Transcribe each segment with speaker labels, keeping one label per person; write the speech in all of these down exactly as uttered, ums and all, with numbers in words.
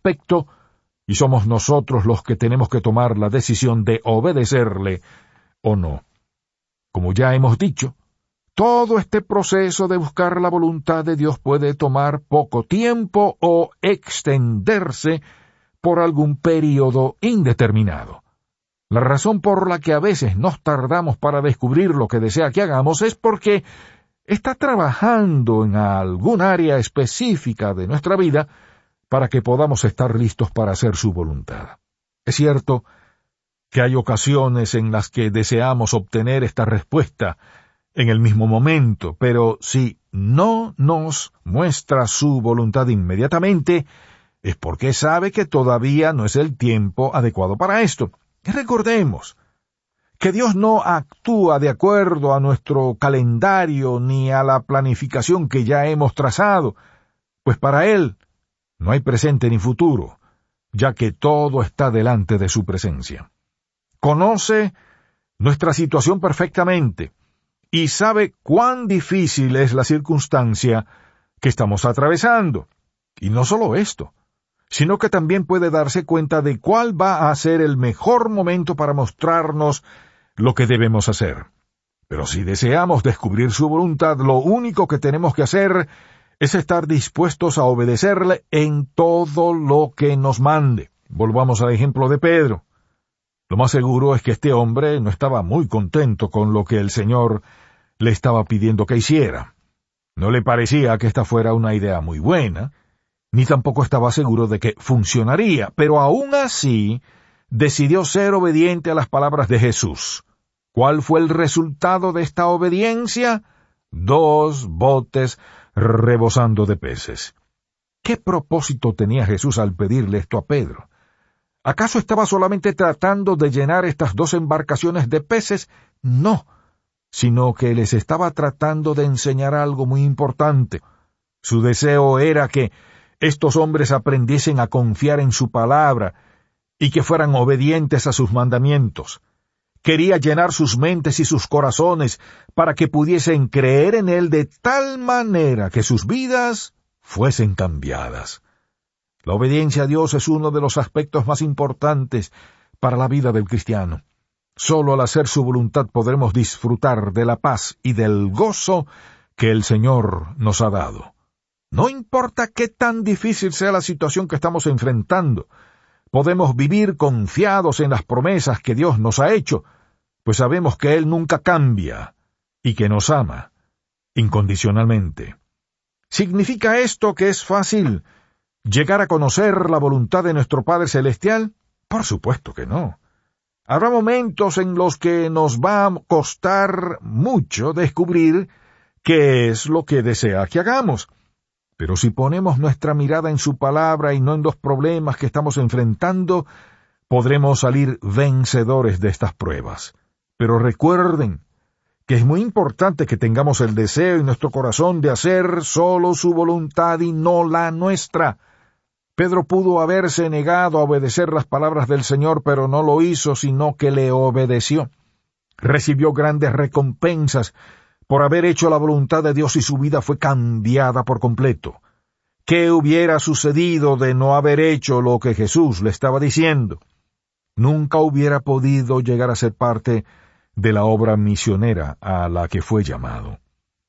Speaker 1: aspecto, y somos nosotros los que tenemos que tomar la decisión de obedecerle o no. Como ya hemos dicho, todo este proceso de buscar la voluntad de Dios puede tomar poco tiempo o extenderse por algún período indeterminado. La razón por la que a veces nos tardamos para descubrir lo que desea que hagamos es porque está trabajando en algún área específica de nuestra vida para que podamos estar listos para hacer su voluntad. Es cierto que hay ocasiones en las que deseamos obtener esta respuesta en el mismo momento, pero si no nos muestra su voluntad inmediatamente, es porque sabe que todavía no es el tiempo adecuado para esto. Y recordemos que Dios no actúa de acuerdo a nuestro calendario ni a la planificación que ya hemos trazado, pues para Él no hay presente ni futuro, ya que todo está delante de su presencia. Conoce nuestra situación perfectamente y sabe cuán difícil es la circunstancia que estamos atravesando. Y no solo esto, sino que también puede darse cuenta de cuál va a ser el mejor momento para mostrarnos lo que debemos hacer. Pero si deseamos descubrir su voluntad, lo único que tenemos que hacer es estar dispuestos a obedecerle en todo lo que nos mande. Volvamos al ejemplo de Pedro. Lo más seguro es que este hombre no estaba muy contento con lo que el Señor le estaba pidiendo que hiciera. No le parecía que esta fuera una idea muy buena, ni tampoco estaba seguro de que funcionaría, pero aún así decidió ser obediente a las palabras de Jesús. ¿Cuál fue el resultado de esta obediencia? Dos botes rebosando de peces. ¿Qué propósito tenía Jesús al pedirle esto a Pedro? ¿Acaso estaba solamente tratando de llenar estas dos embarcaciones de peces? No, sino que les estaba tratando de enseñar algo muy importante. Su deseo era que estos hombres aprendiesen a confiar en su palabra y que fueran obedientes a sus mandamientos. Quería llenar sus mentes y sus corazones para que pudiesen creer en Él de tal manera que sus vidas fuesen cambiadas. La obediencia a Dios es uno de los aspectos más importantes para la vida del cristiano. Solo al hacer su voluntad podremos disfrutar de la paz y del gozo que el Señor nos ha dado. No importa qué tan difícil sea la situación que estamos enfrentando, podemos vivir confiados en las promesas que Dios nos ha hecho, pues sabemos que Él nunca cambia y que nos ama incondicionalmente. ¿Significa esto que es fácil llegar a conocer la voluntad de nuestro Padre Celestial? Por supuesto que no. Habrá momentos en los que nos va a costar mucho descubrir qué es lo que desea que hagamos. Pero si ponemos nuestra mirada en su palabra y no en los problemas que estamos enfrentando, podremos salir vencedores de estas pruebas. Pero recuerden que es muy importante que tengamos el deseo en nuestro corazón de hacer solo su voluntad y no la nuestra. Pedro pudo haberse negado a obedecer las palabras del Señor, pero no lo hizo, sino que le obedeció. Recibió grandes recompensas por haber hecho la voluntad de Dios y su vida fue cambiada por completo. ¿Qué hubiera sucedido de no haber hecho lo que Jesús le estaba diciendo? Nunca hubiera podido llegar a ser parte de la obra misionera a la que fue llamado.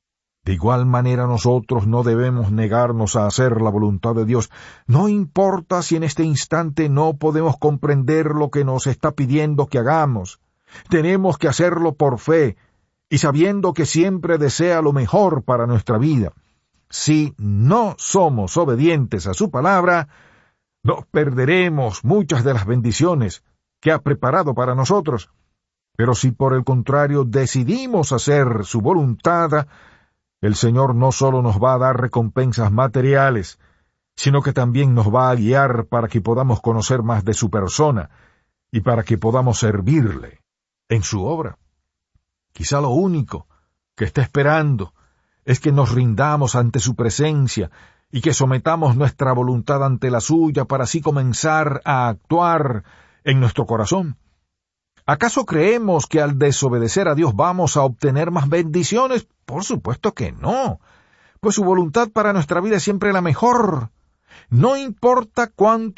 Speaker 1: De igual manera nosotros no debemos negarnos a hacer la voluntad de Dios. No importa si en este instante no podemos comprender lo que nos está pidiendo que hagamos. Tenemos que hacerlo por fe, y sabiendo que siempre desea lo mejor para nuestra vida. Si no somos obedientes a su palabra, nos perderemos muchas de las bendiciones que ha preparado para nosotros. Pero si por el contrario decidimos hacer su voluntad, el Señor no solo nos va a dar recompensas materiales, sino que también nos va a guiar para que podamos conocer más de su persona y para que podamos servirle en su obra. Quizá lo único que está esperando es que nos rindamos ante su presencia y que sometamos nuestra voluntad ante la suya para así comenzar a actuar en nuestro corazón. ¿Acaso creemos que al desobedecer a Dios vamos a obtener más bendiciones? Por supuesto que no, pues su voluntad para nuestra vida es siempre la mejor. No importa cuánto